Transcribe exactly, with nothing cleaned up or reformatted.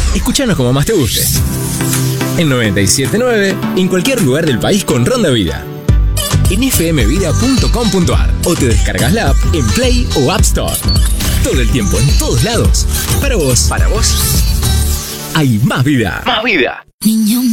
Escuchanos como más te guste. En noventa y siete punto nueve, en cualquier lugar del país con Ronda Vida. En f m vida punto com punto a r o te descargas la app en Play o App Store. Todo el tiempo, en todos lados. Para vos. Para vos. Hay más vida. Más vida. Niño.